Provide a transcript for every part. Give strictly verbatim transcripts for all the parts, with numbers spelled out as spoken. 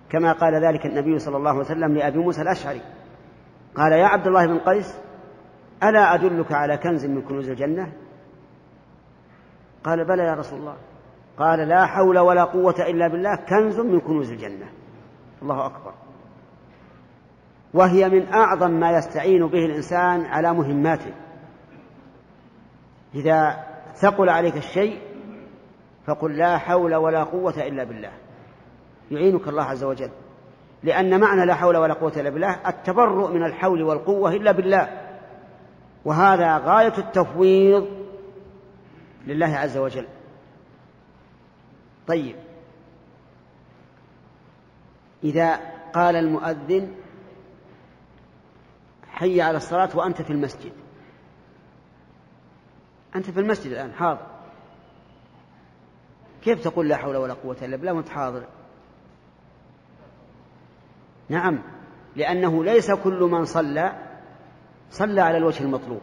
كما قال ذلك النبي صلى الله عليه وسلم لأبي موسى الأشعري، قال: يا عبد الله بن قيس، ألا أدلك على كنز من كنوز الجنة؟ قال: بلى يا رسول الله. قال: لا حول ولا قوة إلا بالله، كنز من كنوز الجنة. الله أكبر. وهي من أعظم ما يستعين به الإنسان على مهماته. إذا ثقل عليك الشيء فقل: لا حول ولا قوة إلا بالله، يعينك الله عز وجل، لأن معنى لا حول ولا قوة إلا بالله التبرؤ من الحول والقوة إلا بالله، وهذا غاية التفويض لله عز وجل. طيب، إذا قال المؤذن: حي على الصلاة وأنت في المسجد، أنت في المسجد الآن حاضر، كيف تقول لا حول ولا قوة إلا بالله وأنت حاضر؟ نعم، لأنه ليس كل من صلى صلى على الوجه المطلوب،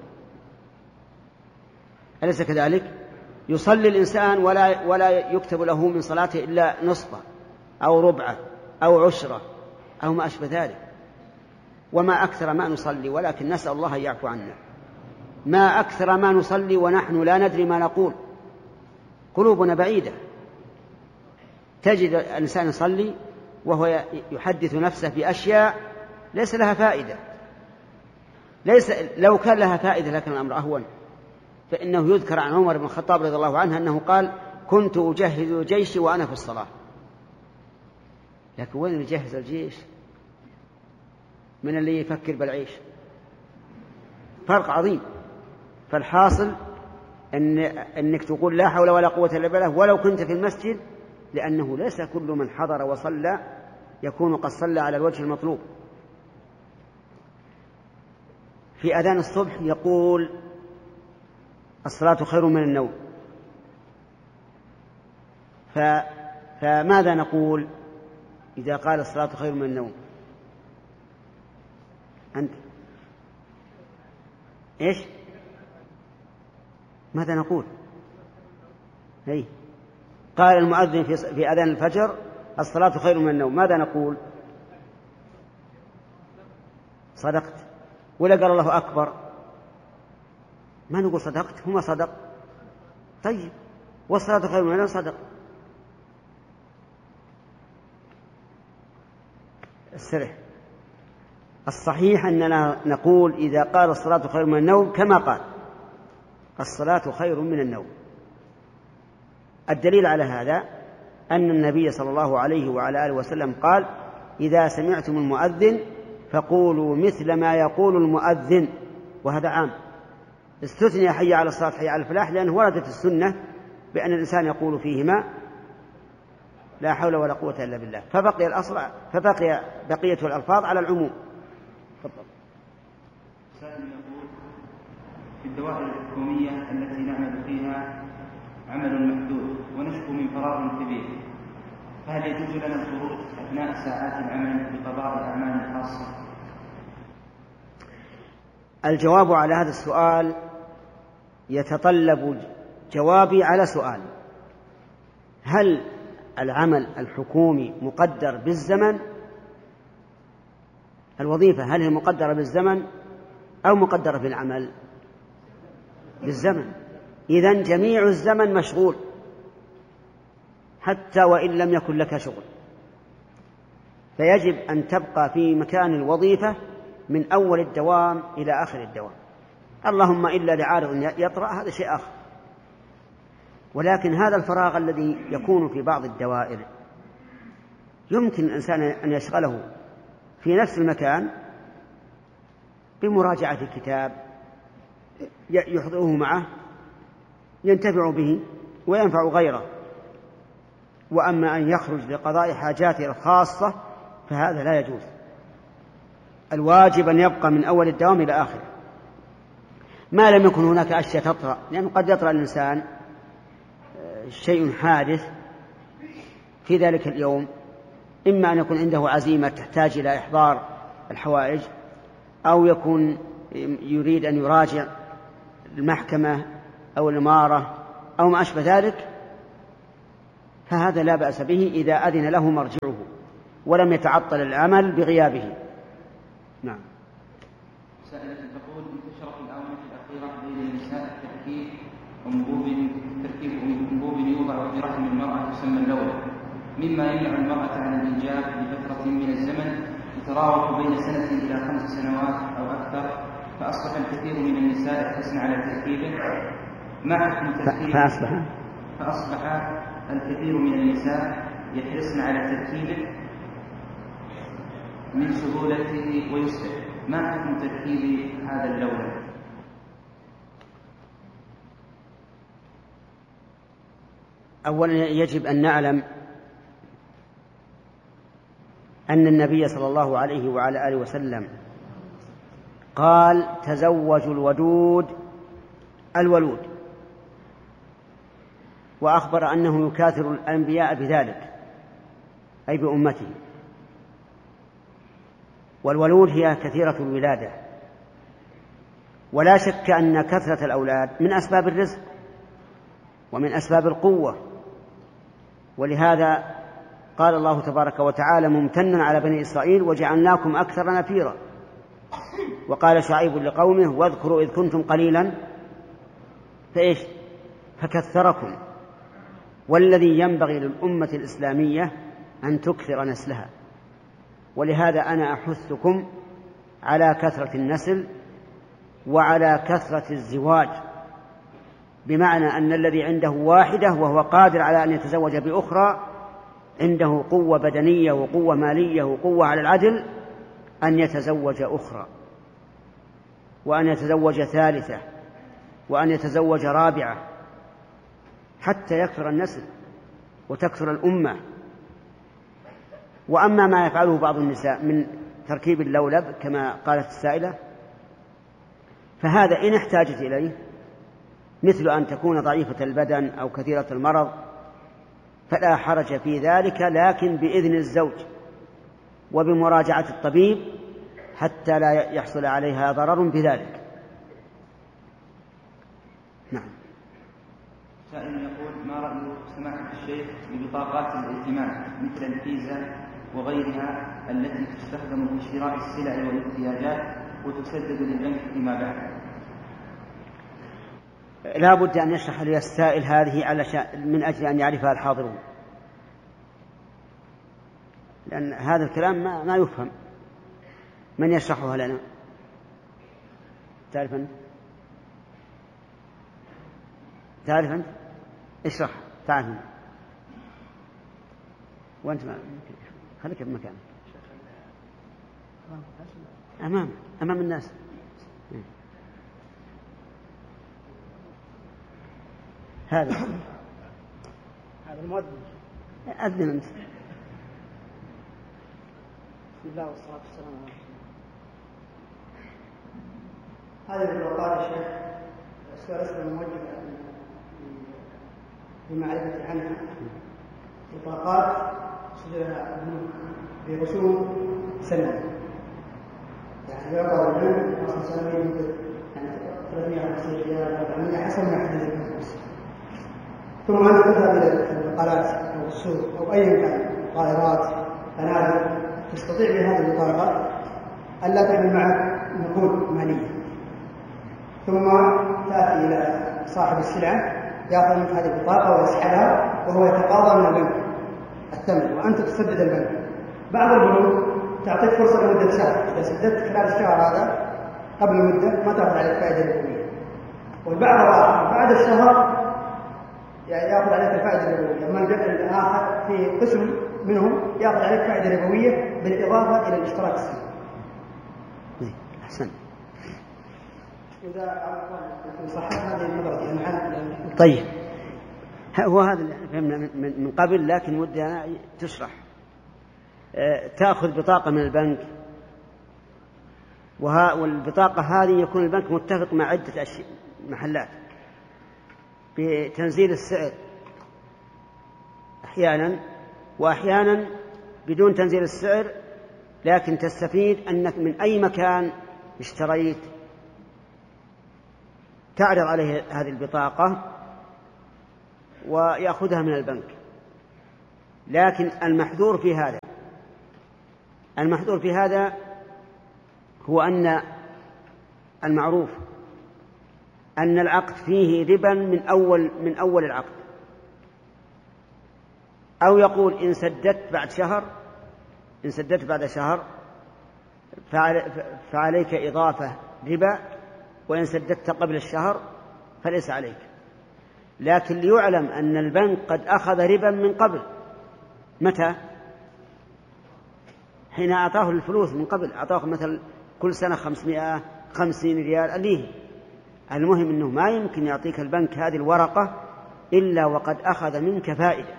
أليس كذلك؟ يصلي الإنسان ولا, ولا يكتب له من صلاته إلا نصفه أو ربعه أو عشرة أو ما أشبه ذلك، وما أكثر ما نصلي، ولكن نسأل الله أن يعفو عنا. ما أكثر ما نصلي ونحن لا ندري ما نقول، قلوبنا بعيدة. تجد الإنسان يصلي وهو يحدث نفسه بأشياء ليس لها فائدة، ليس لو كان لها فائدة لكن الأمر أهون. فإنه يذكر عن عمر بن الخطاب رضي الله عنه أنه قال: كنت أجهز جيشي وأنا في الصلاة. لكن وين يجهز الجيش من اللي يفكر بالعيش؟ فرق عظيم. فالحاصل إن أنك تقول لا حول ولا قوة إلا بالله ولو كنت في المسجد، لأنه ليس كل من حضر وصلى يكون قد صلى على الوجه المطلوب. في أذان الصبح يقول: الصلاة خير من النوم، ف... فماذا نقول إذا قال الصلاة خير من النوم؟ أنت إيش؟ ماذا نقول؟ هي. قال المؤذن في... في أذان الفجر: الصلاة خير من النوم، ماذا نقول؟ صدقت. ولا قال الله أكبر؟ ما نقول صدقت، هما صدق. طيب، والصلاة خير من النوم صدق. السرح الصحيح أننا نقول إذا قال الصلاة خير من النوم كما قال: الصلاة خير من النوم. الدليل على هذا أن النبي صلى الله عليه وعلى آله وسلم قال: إذا سمعتم المؤذن فقولوا مثل ما يقول المؤذن. وهذا عام، استثني حي على الصلاة حي على الفلاح، لأنه وردت السنة بأن الإنسان يقول فيهما لا حول ولا قوة إلا بالله، فبقي الأصل فبقي بقية الألفاظ على العموم. تفضل. سائل يقول: في الدوائر الحكومية التي نعمل فيها عمل محدود ونشكو من فراغ كبير، فهل يجوز لنا الخروج أثناء ساعات العمل بقضاء الأعمال الخاصة؟ الجواب على هذا السؤال يتطلب جوابي على سؤال: هل العمل الحكومي مقدر بالزمن؟ الوظيفة هل هي مقدرة بالزمن أو مقدرة بالعمل؟ بالزمن. إذن جميع الزمن مشغول حتى وإن لم يكن لك شغل، فيجب أن تبقى في مكان الوظيفة من أول الدوام إلى آخر الدوام، اللهم إلا لعارض يطرأ، هذا شيء آخر. ولكن هذا الفراغ الذي يكون في بعض الدوائر يمكن الإنسان أن يشغله في نفس المكان بمراجعة الكتاب يحضره معه ينتفع به وينفع غيره. وأما أن يخرج لقضاء حاجاته الخاصة فهذا لا يجوز، الواجب أن يبقى من أول الدوام إلى آخره، ما لم يكن هناك أشياء تطرأ، لأنه قد يطرأ الإنسان شيء حادث في ذلك اليوم، إما أن يكون عنده عزيمة تحتاج إلى إحضار الحوائج، أو يكون يريد أن يراجع المحكمة أو الإمارة أو ما أشبه ذلك، فهذا لا بأس به إذا أذن له مرجعه. ولم يتعطل العمل بغيابه. نعم. سائلة تقول: انتشر في الآونة الأخيرة بين النساء تركيب أنبوب تركيب أنبوب يوضع في رحم المرأة يسمى اللولب، مما يمنع المرأة عن الإنجاب لفترة من الزمن يتراوح بين سنة إلى خمس سنوات أو أكثر، فأصبح الكثير من النساء يحرصن على تركيبه. ما حكم تركيبه؟ فأصبح فأصبح الكثير من النساء يحرصن على تركيبه من سهولته ويسره. ما حكم تركيب هذا اللولب؟ أولا يجب أن نعلم أن النبي صلى الله عليه وعلى آله وسلم قال: تزوجوا الودود الولود، وأخبر أنه يكاثر الأنبياء بذلك أي بأمته. والولود هي كثيرة الولادة، ولا شك أن كثرة الأولاد من أسباب الرزق ومن أسباب القوة، ولهذا قال الله تبارك وتعالى ممتنا على بني إسرائيل: وجعلناكم أكثر نفيرا. وقال شعيب لقومه: واذكروا إذ كنتم قليلا فإيش فكثركم. والذي ينبغي للأمة الإسلامية أن تكثر نسلها، ولهذا أنا أحثكم على كثرة النسل وعلى كثرة الزواج، بمعنى أن الذي عنده واحدة وهو قادر على أن يتزوج بأخرى، عنده قوة بدنية وقوة مالية وقوة على العدل، أن يتزوج أخرى، وأن يتزوج ثالثة، وأن يتزوج رابعة، حتى يكثر النسل وتكثر الأمة. وأما ما يفعله بعض النساء من تركيب اللولب كما قالت السائلة، فهذا إن احتاجت إليه، مثل أن تكون ضعيفة البدن أو كثيرة المرض، فلا حرج في ذلك، لكن بإذن الزوج وبمراجعة الطبيب حتى لا يحصل عليها ضرر بذلك. نعم. سائل يقول: ما رأي سماحة الشيخ ببطاقات الائتمان مثل الفيزا وغيرها التي تستخدم في شراء السلع والاحتياجات وتسدد للبنك فيما بعد؟ لا بد أن يشرح لي السائل هذه على من أجل أن يعرفها الحاضرون، لأن هذا الكلام ما, ما يفهم. من يشرحها لنا؟ تعرف أنت؟ تعرف أنت؟ اشرح. تعرف أنت؟ وأنت ما خليك بمكانك أمام أمام الناس. هذا هذا المؤذن. أذن أنت. بسم الله والصلاة والسلام على رسول الله. هذه البطاقات يا شيخ السؤال أسأل الموجه بمعرفة عنها. بطاقات صدرها برسوم سنة، يعني يعطى البنك أصل سنوي مدة يعني ثلاثمائة وخمسين ريال أربعمائة حسب ما يحدد البنك. ثم أنت تذهب إلى البقالات أو السوق أو أي مكان، طائرات، فنادق، تستطيع بهذه البطاقة ألا تحمل معك نقود مالية، ثم تأتي إلى صاحب السلعة يأخذ منك هذه البطاقة ويسحبها وهو يتقاضى من البنك الثمن وأنت تسدد البنك. بعض البنوك تعطيك فرصة لمدة شهر، إذا سددت خلال الشهر هذا قبل مدة ما تأخذ عليك فائدة ربوية، والبعض الآخر بعد الشهر يعني يأخذ عليك الفائدة الربوية. أما الآخر في قسم منهم يأخذ عليك فائدة ربوية بالإضافة إلى الاشتراك السنوي. أحسن. إذا صحت هذه النظرة يعني. طيب، هو هذا اللي فهمنا من قبل، لكن ودنا تشرح. تأخذ بطاقة من البنك، والبطاقة هذه يكون البنك متفق مع عدة محلات بتنزيل السعر أحيانا، وأحيانا بدون تنزيل السعر، لكن تستفيد أنك من أي مكان اشتريت تعرض عليه هذه البطاقة ويأخذها من البنك. لكن المحذور في هذا المحظور في هذا هو أن المعروف أن العقد فيه ربا من أول من أول العقد، أو يقول إن سددت بعد شهر إن سددت بعد شهر فعليك إضافة ربا، وإن سددت قبل الشهر فليس عليك. لكن ليعلم أن البنك قد أخذ ربا من قبل. متى؟ حين أعطاه الفلوس من قبل، أعطاه مثل كل سنة خمسمائة خمسين ريال أليه. المهم أنه ما يمكن يعطيك البنك هذه الورقة إلا وقد أخذ منك فائدة.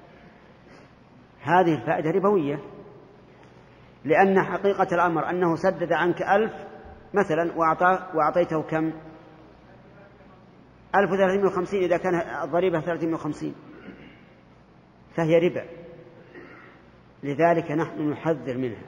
هذه الفائدة ربوية، لأن حقيقة الأمر أنه سدد عنك ألف مثلا وأعطيته كم؟ ألف وثلاثمائة وخمسين، إذا كان الضريبة ثلاثمائة وخمسين فهي ربا. لذلك نحن نحذر منها.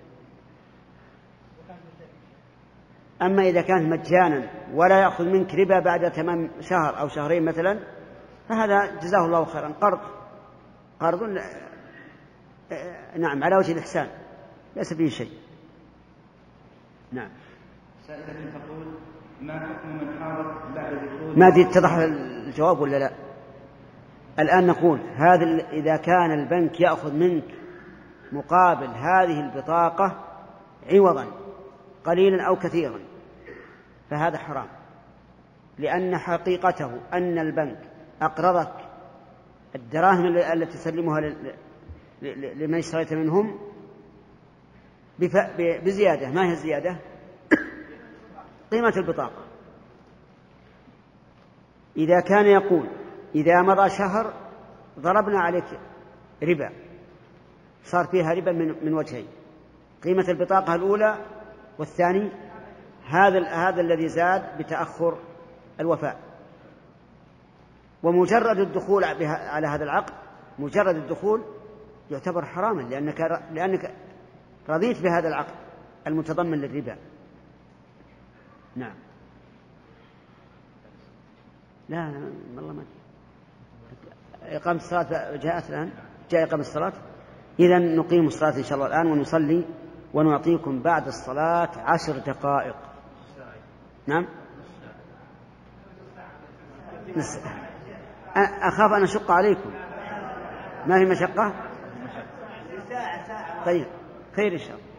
أما إذا كانت مجانا ولا يأخذ منك ربا بعد تمام شهر أو شهرين مثلا، فهذا جزاه الله خيرا، قرض قرض نعم على وجه الإحسان ليس فيه شيء. نعم. سائلة تقول: ما حكم من حاضر بعد دخول؟ ما دي اتضح الجواب ولا لا؟ الآن نقول هذا إذا كان البنك يأخذ منك مقابل هذه البطاقة عوضا قليلا أو كثيرا فهذا حرام، لأن حقيقته أن البنك أقرضك الدراهم التي تسلمها لمن اشتريت منهم بزيادة. ما هي الزيادة؟ قيمة البطاقة. إذا كان يقول إذا مضى شهر ضربنا عليك ربا، صار فيها ربا من, من وجهين: قيمة البطاقة الأولى، والثاني هذا هذا الذي زاد بتأخر الوفاء. ومجرد الدخول على هذا العقد، مجرد الدخول يعتبر حراما، لأنك لأنك رضيت بهذا العقد المتضمن للربا. نعم. لا والله ما إقامة الصلاة جاءت الآن، جاء إقامة الصلاة. إذا نقيم الصلاة إن شاء الله الآن ونصلي، ونعطيكم بعد الصلاة عشر دقائق. نعم. أخاف أن أشق عليكم. ما هي مشقة؟ طيب خير إن شاء الله.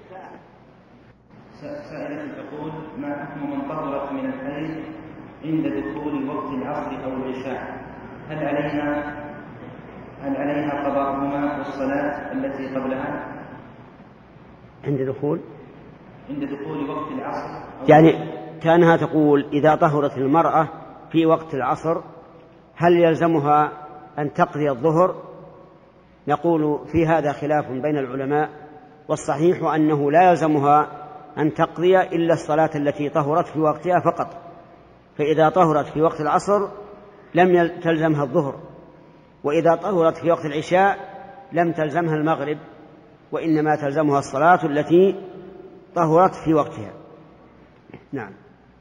سائلة تقول: ما حكم من طهرت من الحيض عند دخول وقت العصر أو العشاء؟ هل عليها هل عليها قضاءهما والصلاة التي قبلها؟ عند دخول عند دخول وقت العصر، يعني كانها تقول إذا طهرت المرأة في وقت العصر هل يلزمها أن تقضي الظهر؟ نقول في هذا خلاف بين العلماء، والصحيح أنه لا يلزمها أن تقضي إلا الصلاة التي طهرت في وقتها فقط. فإذا طهرت في وقت العصر لم تلزمها الظهر، وإذا طهرت في وقت العشاء لم تلزمها المغرب، وإنما تلزمها الصلاة التي طهرت في وقتها. نعم.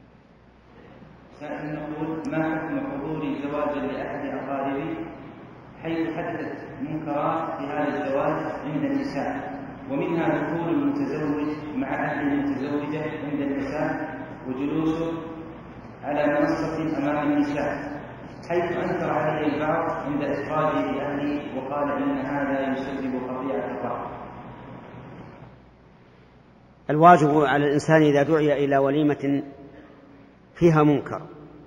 سائل نقول: ما حكم حضور زواج لأحد أقاربي حيث حدثت منكرات في هذا الزواج عند النساء، ومنها دخول المتزوج مع أهل المتزوجة عند النساء وجلوسه على منصة أمام النساء، حيث أنكر عليه البعض عند إخراجه لأهله وقال إن هذا يسبب قطيعة الرحم. الواجب على الإنسان إذا دعي إلى وليمة فيها منكر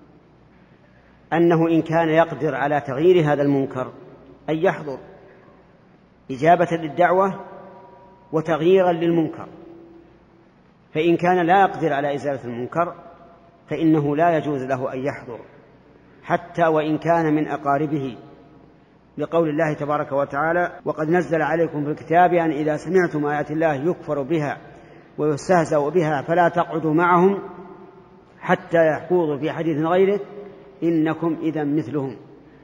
أنه إن كان يقدر على تغيير هذا المنكر أن يحضر إجابة للدعوة وتغييرا للمنكر. فإن كان لا يقدر على إزالة المنكر فإنه لا يجوز له أن يحضر حتى وإن كان من أقاربه، لقول الله تبارك وتعالى: وقد نزل عليكم في الكتاب أن إذا سمعتم آيات الله يكفر بها ويستهزأ بها فلا تقعدوا معهم حتى يخوضوا في حديث غيره إنكم إذا مثلهم.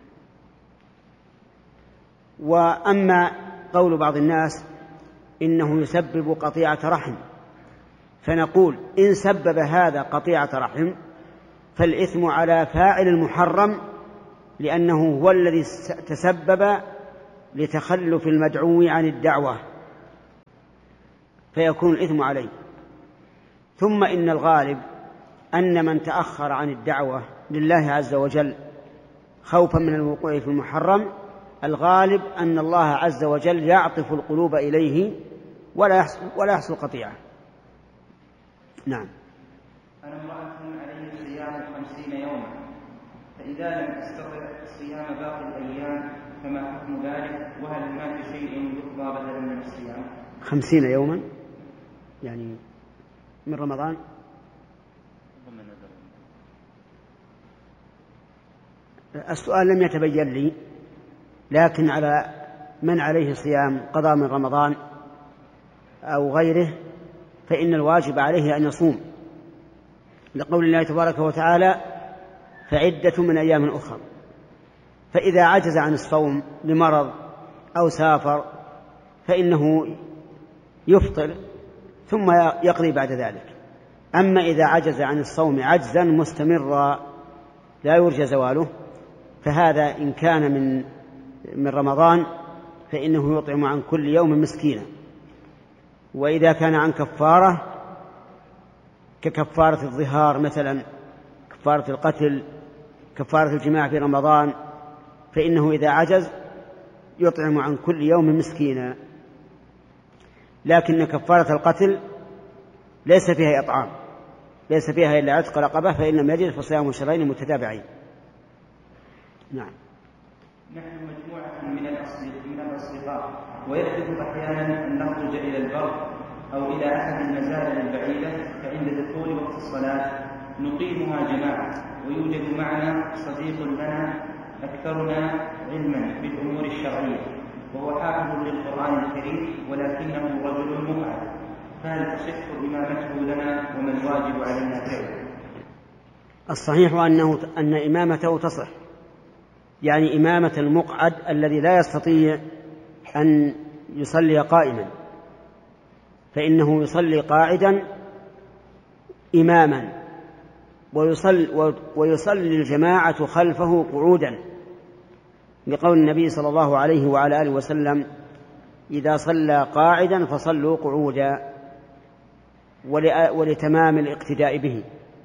وأما قول بعض الناس إنه يسبب قطيعة رحم، فنقول إن سبب هذا قطيعة رحم فالإثم على فاعل المحرم، لأنه هو الذي تسبب لتخلف المدعو عن الدعوة. فيكون الإثم عليه. ثم إن الغالب أن من تأخر عن الدعوة لله عز وجل خوفا من الوقوع في المحرم، الغالب أن الله عز وجل يعطف القلوب إليه ولا يحصل, ولا يحصل قطيعة. نعم. أنا امرأة علي صيام خمسين يوما، فإذا لم أستطع صيام باقي الأيام فما حكم ذلك؟ وهل هناك شيء يقضى بدلا من الصيام؟ خمسين يوما يعني من رمضان؟ السؤال لم يتبين لي، لكن على من عليه صيام قضاء من رمضان أو غيره فإن الواجب عليه أن يصوم، لقول الله تبارك وتعالى فعدة من أيام أخرى. فإذا عجز عن الصوم لمرض أو سافر فإنه يفطر ثم يقضي بعد ذلك. أما إذا عجز عن الصوم عجزا مستمرا لا يرجى زواله فهذا إن كان من من رمضان فإنه يطعم عن كل يوم مسكينا. وإذا كان عن كفارة ككفارة الظهار مثلا، كفارة القتل، كفارة الجماع في رمضان، فإنه إذا عجز يطعم عن كل يوم مسكينا. لكن كفارة القتل ليس فيها إطعام، ليس فيها إلا عتق رقبة، فإن لم يجد فصيام شهرين متتابعين. نعم. نحن مجموعة من من الأصدقاء، ويحدث أحيانا أن نخرج إلى البر أو إلى أحد المزارع البعيدة، فعند دخول وقت الصلاة نقيمها جماعة، ويوجد معنا صديق لنا أكثرنا علما بالأمور الشرعية وهو حافظ للقرآن الكريم ولكنه رجل مقعد، فهل تصح إمامته لنا وما الواجب علينا فعله؟ الصحيح أنه أن إمامته تصح، يعني إمامة المقعد الذي لا يستطيع أن يصلي قائما، فإنه يصلي قاعدا إماما ويصلي, ويصلي الجماعة خلفه قعودا، لقول النبي صلى الله عليه وعلى آله وسلم إذا صلى قاعدا فصلوا قعودا، ولتمام الاقتداء به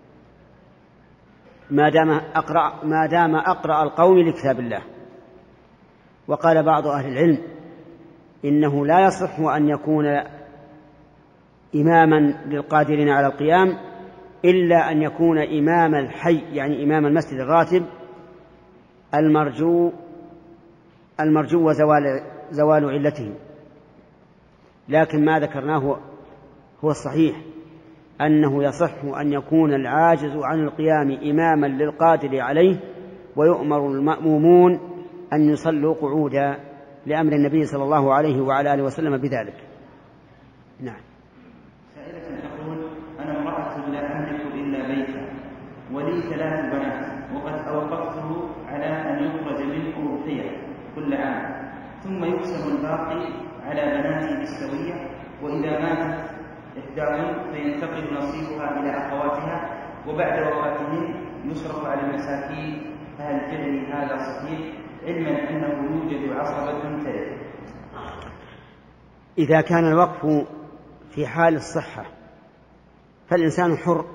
ما دام أقرأ, ما دام أقرأ القوم لكتاب الله. وقال بعض أهل العلم إنه لا يصح أن يكون إماما للقادرين على القيام إلا أن يكون إمام الحي، يعني إمام المسجد الراتب المرجو المرجو وزوال زوال علته. لكن ما ذكرناه هو الصحيح، أنه يصح أن يكون العاجز عن القيام إماما للقادر عليه، ويؤمر المأمومون أن يصلوا قعودا لأمر النبي صلى الله عليه وعلى آله وسلم بذلك. نعم. سائلة تقول أنا امرأة لا أملك إلا بيتا ولي ثلاث بنات، وقد أوقفته على أن يخرج منه أضحية كل عام، ثم يقسم الباقي على بناتي بالسوية، وإذا ماتت إحداهن فينتقل نصيبها إلى أخواتها، وبعد وفاتهن يصرف على المساكين. فهل فعلي هذا صحيح، علما أنه يوجد عصبة ترث؟ إذا كان الوقف في حال الصحة فالإنسان حر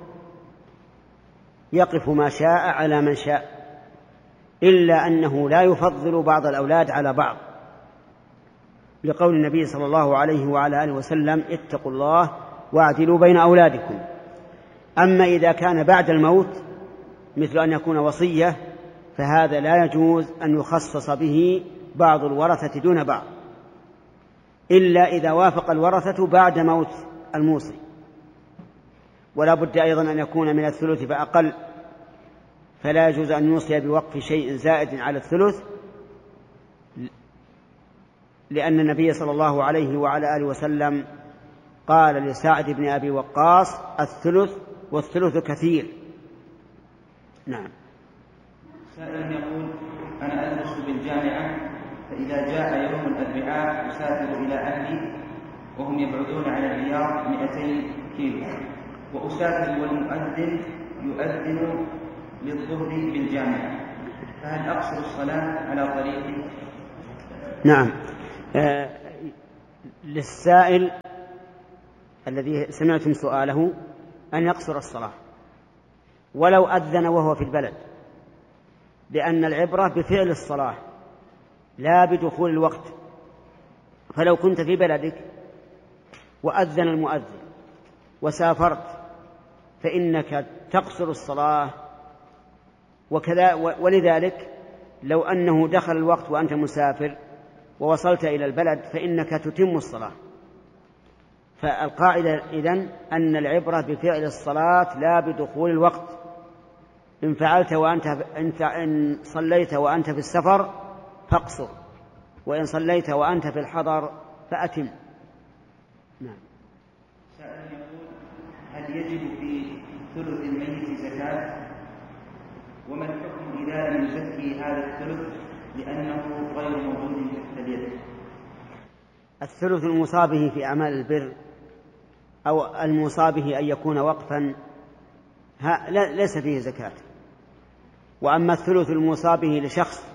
يقف ما شاء على من شاء، إلا أنه لا يفضل بعض الأولاد على بعض، لقول النبي صلى الله عليه وعلى آله وسلم اتقوا الله واعدلوا بين أولادكم. أما إذا كان بعد الموت مثل أن يكون وصية فهذا لا يجوز أن يخصص به بعض الورثة دون بعض، إلا إذا وافق الورثة بعد موت الموصي. ولا بد أيضا أن يكون من الثلث فأقل، فلا يجوز أن يوصي بوقف شيء زائد على الثلث، لأن النبي صلى الله عليه وعلى آله وسلم قال لسعد بن أبي وقاص الثلث والثلث كثير. نعم. سائل يقول أنا أدرس بالجامعة، فإذا جاء يوم الأربعاء أسافر إلى أهلي وهم يبعدون على الرياض مئتين كيلو، وأسافر والمؤذن يؤذن للظهر بالجامعة، فهل أقصر الصلاة على طريقي؟ نعم. آه للسائل الذي سمعتم سؤاله أن يقصر الصلاة ولو أذن وهو في البلد، لأن العبرة بفعل الصلاة لا بدخول الوقت. فلو كنت في بلدك وأذن المؤذن وسافرت فإنك تقصر الصلاة، وكذا ولذلك لو أنه دخل الوقت وأنت مسافر ووصلت إلى البلد فإنك تتم الصلاة. فالقاعدة إذن أن العبرة بفعل الصلاة لا بدخول الوقت. إن فعلت وأنت إن صليت وأنت في السفر فاقصر، وإن صليت وأنت في الحضر فأتم. نعم. سائل يقول: هل يجب في ثلث الميت زكاة؟ وما الحكم إذا لم يزكي هذا الثلث لأنه غير موجود تحت اليد؟ الثلث الموصى به في أعمال البر أو الموصى به أن يكون وقفا ليس فيه زكاة. وأما الثلث الموصى به لشخص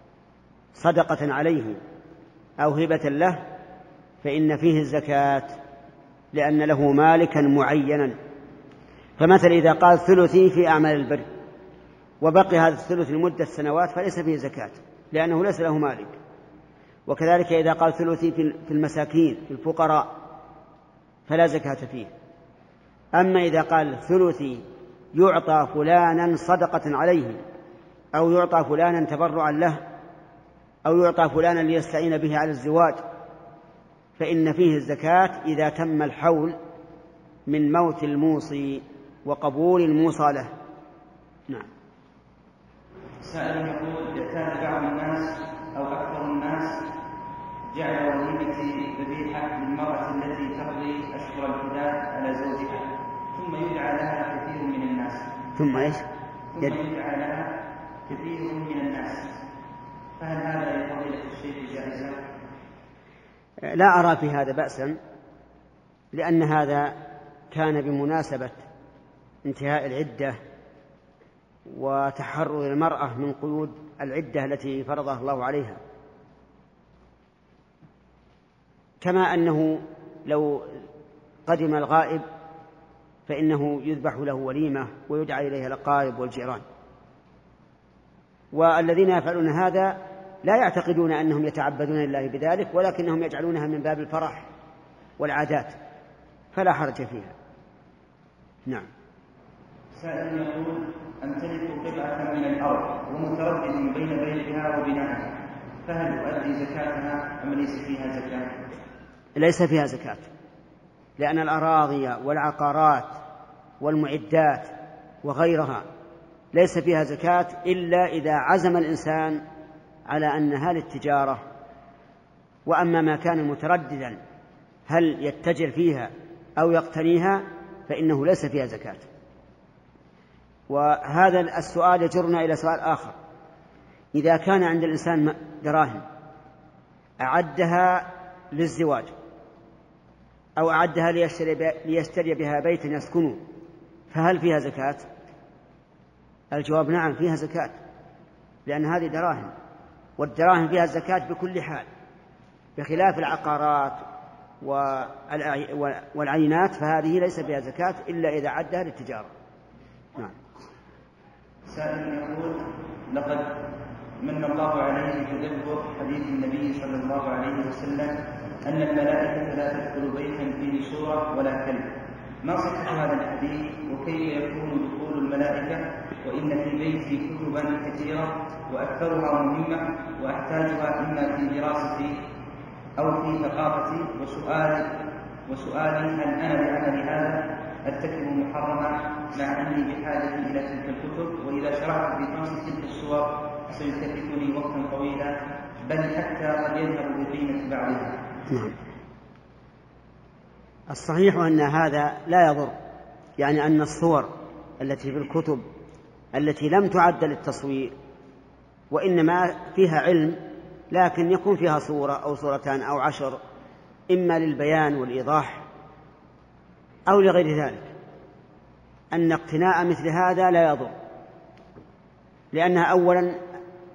صدقة عليه أو هبة له فإن فيه الزكاة، لأن له مالكا معينا. فمثل إذا قال ثلثي في أعمال البر وبقي هذا الثلث لمدة سنوات فليس فيه زكاة، لأنه ليس له مالك. وكذلك إذا قال ثلثي في المساكين في الفقراء فلا زكاة فيه. أما إذا قال ثلثي يعطى فلانا صدقة عليه أو يعطى فلانا تبرعا له أو يعطى فلانا ليستعين به على الزواج فإن فيه الزكاة إذا تم الحول من موت الموصي وقبول الموصى له. نعم. سائل يقول: يحتاج بعض الناس أو أكثر الناس جعل وليمة ذبيحة للمرأة التي تقضي أشهر الحداد على زوجها ثم يدعى لها كثير من الناس. ثم إيش؟ ثم يدعى لها كثير من الناس، فهل هذا يا فضيلة الشيخ جائزا؟ لا أرى في هذا بأسا، لأن هذا كان بمناسبة انتهاء العدة وتحرر المرأة من قيود العدة التي فرضها الله عليها، كما أنه لو قدم الغائب فإنه يذبح له وليمة ويدعى إليها الأقارب والجيران. والذين يفعلون هذا لا يعتقدون أنهم يتعبدون لله بذلك، ولكنهم يجعلونها من باب الفرح والعادات، فلا حرج فيها. نعم. سائل يقول: أمتلك قطعة من الأرض ومتردد بين بيعها وبنائها، فهل أؤدي زكاتها أم ليس فيها زكاة؟ ليس فيها زكاة، لأن الأراضي والعقارات والمعدات وغيرها ليس فيها زكاة إلا إذا عزم الإنسان على أنها للتجارة. وأما ما كان مترددا هل يتجر فيها أو يقتنيها فإنه ليس فيها زكاة. وهذا السؤال يجرنا إلى سؤال آخر: إذا كان عند الإنسان دراهم أعدها للزواج أو أعدها ليشتري بها بيتا يسكنه فهل فيها زكاة؟ الجواب نعم، فيها زكاة، لأن هذه دراهم، والدراهم فيها الزكاة بكل حال، بخلاف العقارات والعينات فهذه ليس فيها زكاة إلا إذا عدها للتجارة. نعم. سائل يقول: لقد من الله عليه بتدبر حديث النبي صلى الله عليه وسلم أن الملائكة لا تدخل بيتا فيه سورة ولا كلب، ما صحة هذا الحديث وكيف يكون دخول الملائكة وإن في بيتي كتبا كثيرة وأكثرها مهمة وأحتاجها إما في دراستي أو في ثقافتي، وسؤالي وسؤالي هل أنا بعمل هذا أرتكب محرما مع أني بحاجة إلى تلك الكتب، وإذا شرعت في خمس تلك السور سيكلفني وقتا طويلا بل حتى قد يذهب بقيمة بعضها. نعم. الصحيح أن هذا لا يضر، يعني أن الصور التي في الكتب التي لم تعد للتصوير وإنما فيها علم لكن يكون فيها صورة أو صورتان أو عشر، إما للبيان والإيضاح، أن اقتناء مثل هذا لا يضر، لأن الأراضي والعقارات والمعدات وغيرها ليس فيها زكاة إلا إذا عزم الإنسان على أنها للتجارة. وأما ما كان مترددا هل يتجر فيها أو يقتنيها فإنه ليس فيها زكاة، لأن هذا كان بمناسبة انتهاء العدة وتحرر المرأة من قيود العدة. أو لغير ذلك، أن اقتناء مثل هذا لا يضر، لأنها أولا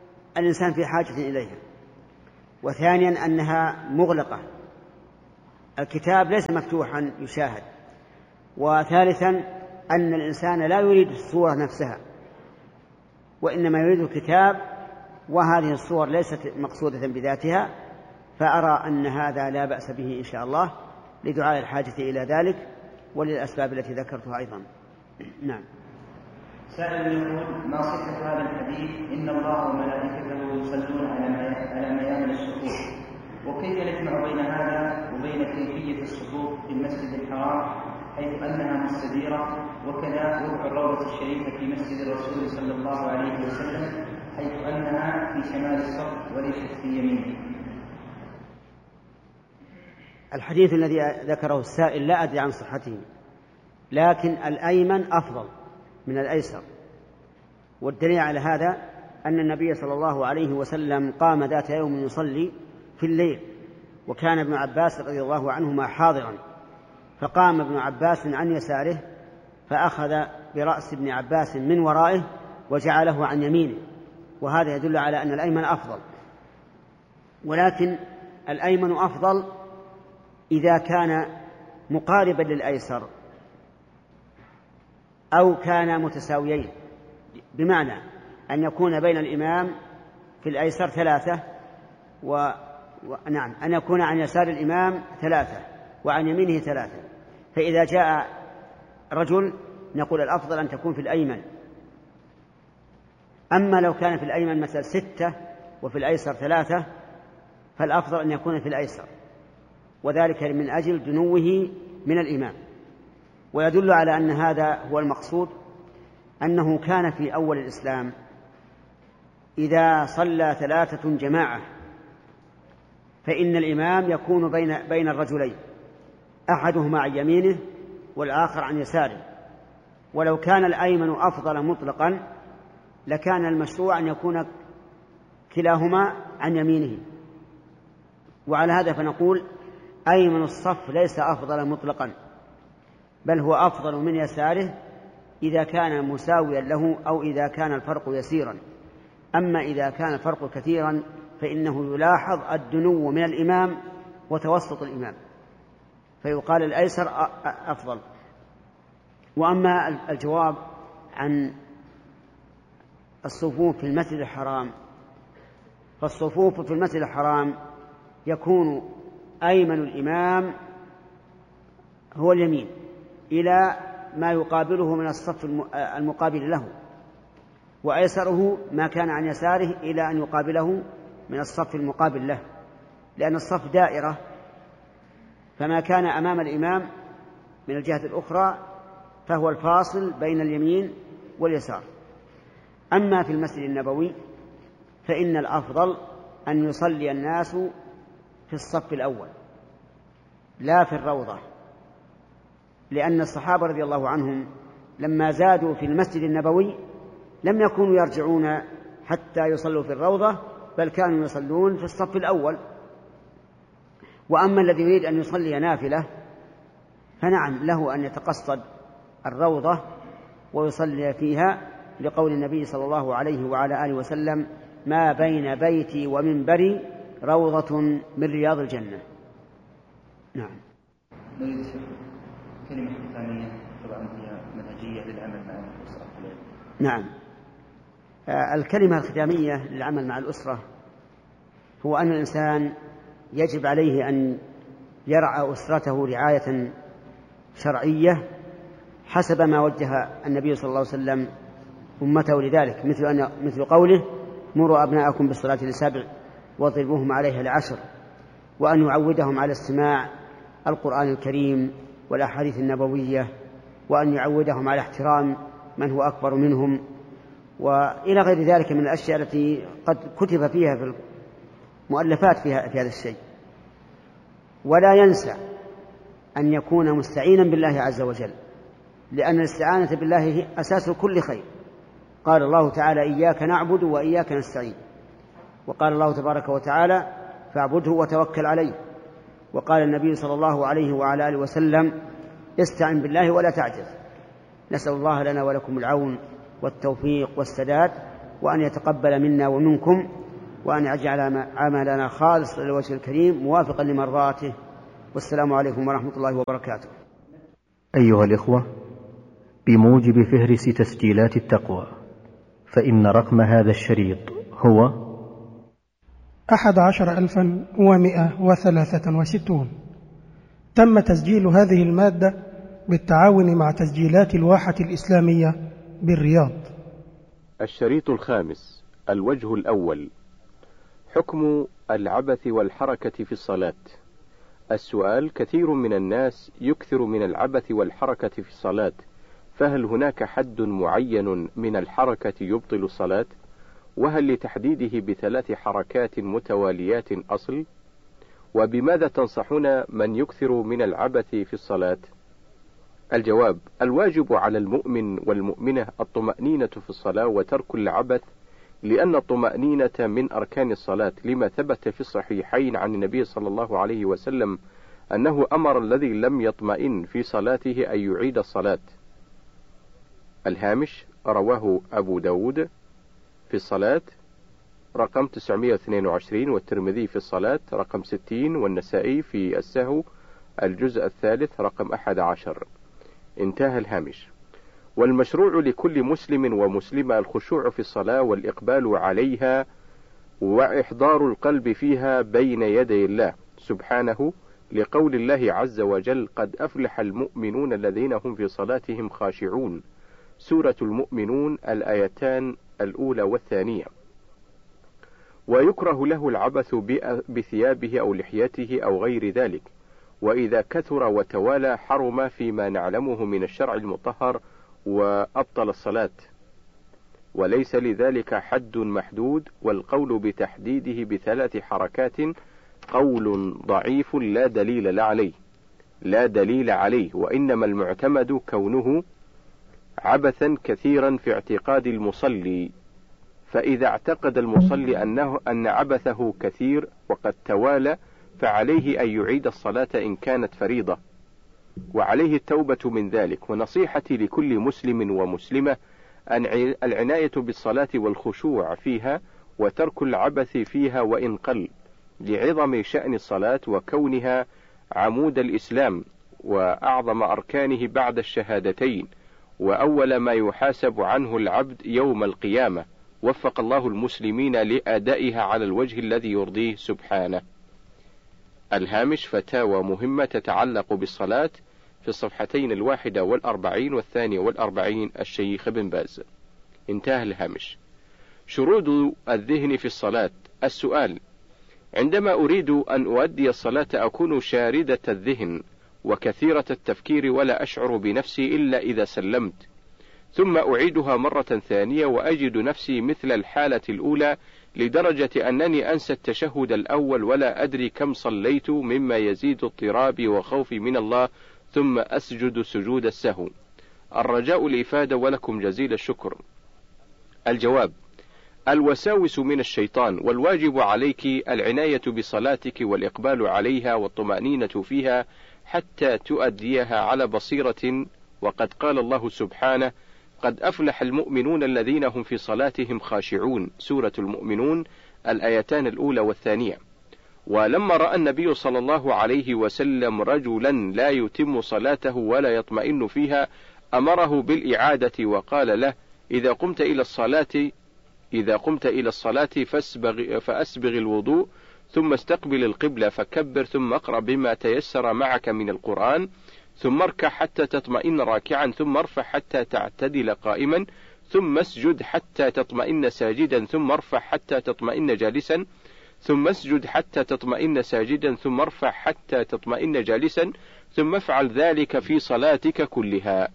الإنسان في حاجة إليها، وثانيا أنها مغلقة الكتاب ليس مفتوحا يشاهد. وثالثا أن الإنسان لا يريد الصورة نفسها، وإنما يريد الكتاب، وهذه الصور ليست مقصودة بذاتها، فأرى أن هذا لا بأس به إن شاء الله لدعاء الحاجة إلى ذلك وللأسباب التي ذكرتها أيضا. نعم. سائل يقول: ما صحة هذا الحديث إن الله وملائكته يصلون على ميامن الصفوف، وكيف نجمع بين هذا وبين كيفية الصفوف في المسجد الحرام حيث أنها مستديرة، وكذا ربع الروضة الشريفة في مسجد الرسول صلى الله عليه وسلم حيث أنها في شمال الصف وليست في يمينه؟ الحديث الذي ذكره السائل لا أدري عن صحته، لكن الأيمن أفضل من الأيسر، والدليل على هذا أن النبي صلى الله عليه وسلم قام ذات يوم يصلي في الليل، وكان ابن عباس رضي الله عنهما حاضرا، فقام ابن عباس عن يساره فأخذ برأس ابن عباس من ورائه وجعله عن يمينه، وهذا يدل على أن الأيمن أفضل. ولكن الأيمن أفضل إذا كان مقاربا للأيسر أو كان متساويين، بمعنى أن يكون بين الإمام في الأيسر ثلاثة و... و... نعم أن يكون عن يسار الإمام ثلاثة وعن يمينه ثلاثة، فإذا جاء رجل نقول الأفضل أن تكون في الأيمن. أما لو كان في الأيمن مثلا ستة وفي الأيسر ثلاثة فالأفضل أن يكون في الأيسر، وذلك من أجل دنوه من الإمام. ويدل على أن هذا هو المقصود أنه كان في أول الإسلام إذا صلى ثلاثة جماعة فإن الإمام يكون بين بين الرجلين، أحدهما عن يمينه والآخر عن يساره. ولو كان الأيمن أفضل مطلقا لكان المشروع أن يكون كلاهما عن يمينه. وعلى هذا فنقول أيمن الصف ليس أفضل مطلقا، بل هو أفضل من يساره إذا كان مساويا له أو إذا كان الفرق يسيرا. أما إذا كان الفرق كثيرا فإنه يلاحظ الدنو من الإمام وتوسط الإمام، فيقال الأيسر أفضل. وأما الجواب عن الصفوف في المسجد الحرام، فالصفوف في المسجد الحرام يكون أيمن الإمام هو اليمين إلى ما يقابله من الصف المقابل له، وأيسره ما كان عن يساره إلى أن يقابله من الصف المقابل له، لأن الصف دائرة، فما كان أمام الإمام من الجهة الأخرى فهو الفاصل بين اليمين واليسار. أما في المسجد النبوي فإن الأفضل أن يصلي الناس في الصف الأول لا في الروضة، لأن الصحابة رضي الله عنهم لما زادوا في المسجد النبوي لم يكونوا يرجعون حتى يصلوا في الروضة، بل كانوا يصلون في الصف الأول. وأما الذي يريد أن يصلي نافلة فنعم له أن يتقصد الروضة ويصلي فيها، لقول النبي صلى الله عليه وعلى آله وسلم: ما بين بيتي ومنبري روضة من رياض الجنة. نعم. نريد كلمة ختامية طبعا فيها منهجية للعمل مع الأسرة. نعم. آه الكلمة الختامية للعمل مع الأسرة هو أن الإنسان يجب عليه أن يرعى أسرته رعاية شرعية حسب ما وجه النبي صلى الله عليه وسلم أمته لذلك، مثل أن مثل قوله: مروا أبناءكم بالصلاة لسبع واضربوهم عليها لعشر، وأن يعودهم على استماع القرآن الكريم والأحاديث النبوية، وأن يعودهم على احترام من هو أكبر منهم، وإلى غير ذلك من الأشياء التي قد كتب فيها في المؤلفات فيها في هذا الشيء. ولا ينسى أن يكون مستعينا بالله عز وجل، لأن الاستعانة بالله هي أساس كل خير. قال الله تعالى: إياك نعبد وإياك نستعين، وقال الله تبارك وتعالى: فاعبده وتوكل عليه، وقال النبي صلى الله عليه وعلى آله وسلم: استعن بالله ولا تعجز. نسأل الله لنا ولكم العون والتوفيق والسداد، وأن يتقبل منا ومنكم، وأن يجعل عملنا خالص للوجه الكريم موافقا لمرضاته، والسلام عليكم ورحمة الله وبركاته. أيها الإخوة، بموجب فهرس تسجيلات التقوى، فإن رقم هذا الشريط هو أحد عشر ألفا ومئة وثلاثة وستون. تم تسجيل هذه المادة بالتعاون مع تسجيلات الواحة الإسلامية بالرياض. الشريط الخامس. الوجه الأول: حكم العبث والحركة في الصلاة. السؤال: كثير من الناس يكثر من العبث والحركة في الصلاة، فهل هناك حد معين من الحركة يبطل الصلاة؟ وهل لتحديده بثلاث حركات متواليات أصل؟ وبماذا تنصحون من يكثر من العبث في الصلاة؟ الجواب: الواجب على المؤمن والمؤمنة الطمأنينة في الصلاة وترك العبث، لأن الطمأنينة من أركان الصلاة، لما ثبت في الصحيحين عن النبي صلى الله عليه وسلم أنه أمر الذي لم يطمئن في صلاته أن يعيد الصلاة. الهامش: رواه أبو داود في الصلاة رقم تسعمائة واثنين وعشرين، والترمذي في الصلاة رقم ستين، والنسائي في السهو الجزء الثالث رقم أحد عشر. انتهى الهامش. والمشروع لكل مسلم ومسلمة الخشوع في الصلاة والإقبال عليها وإحضار القلب فيها بين يدي الله سبحانه، لقول الله عز وجل: قد أفلح المؤمنون الذين هم في صلاتهم خاشعون. سورة المؤمنون الآيتان الأولى والثانية. ويكره له العبث بثيابه أو لحيته أو غير ذلك، وإذا كثر وتوالى حرم فيما نعلمه من الشرع المطهر وأبطل الصلاة، وليس لذلك حد محدود. والقول بتحديده بثلاث حركات قول ضعيف لا دليل عليه لا دليل عليه وإنما المعتمد كونه عبثا كثيرا في اعتقاد المصلي. فإذا اعتقد المصلي أنه أن عبثه كثير وقد توالى، فعليه أن يعيد الصلاة إن كانت فريضة، وعليه التوبة من ذلك. ونصيحتي لكل مسلم ومسلمة أن العناية بالصلاة والخشوع فيها وترك العبث فيها وإن قل، لعظم شأن الصلاة وكونها عمود الإسلام وأعظم أركانه بعد الشهادتين، وأول ما يحاسب عنه العبد يوم القيامة. وفق الله المسلمين لأدائها على الوجه الذي يرضيه سبحانه. الهامش: فتاوى مهمة تتعلق بالصلاة، في الصفحتين الواحدة والأربعين والثانية والأربعين، الشيخ بن باز. انتهى الهامش. شرود الذهن في الصلاة. السؤال: عندما أريد أن أؤدي الصلاة أكون شاردة الذهن وكثيرة التفكير ولا أشعر بنفسي إلا إذا سلمت، ثم أعيدها مرة ثانية وأجد نفسي مثل الحالة الأولى، لدرجة أنني أنسى التشهد الأول ولا أدري كم صليت، مما يزيد اضطرابي وخوفي من الله، ثم أسجد سجود السهو. الرجاء الإفادة ولكم جزيل الشكر. الجواب: الوساوس من الشيطان، والواجب عليك العناية بصلاتك والإقبال عليها والطمأنينة فيها حتى تؤديها على بصيرة. وقد قال الله سبحانه: قد أفلح المؤمنون الذين هم في صلاتهم خاشعون. سورة المؤمنون الآيتان الأولى والثانية. ولما رأى النبي صلى الله عليه وسلم رجلا لا يتم صلاته ولا يطمئن فيها أمره بالإعادة وقال له: إذا قمت إلى الصلاة إذا قمت إلى الصلاة فاسبغ فأسبغ الوضوء، ثم استقبل القبلة فكبر، ثم اقرأ بما تيسر معك من القرآن، ثم اركع حتى تطمئن راكعا، ثم ارفع حتى تعتدل قائما، ثم اسجد حتى تطمئن ساجدا، ثم ارفع حتى تطمئن جالسا، ثم اسجد حتى تطمئن ساجدا، ثم ارفع حتى تطمئن جالسا، ثم افعل ذلك في صلاتك كلها.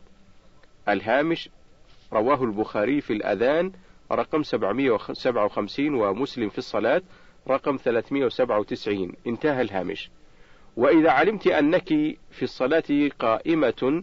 الهامش: رواه البخاري في الأذان رقم سبعمائة وسبعة وخمسين، ومسلم في الصلاة رقم ثلاثمائة وسبعة وتسعين. انتهى الهامش. وإذا علمت أنك في الصلاة قائمة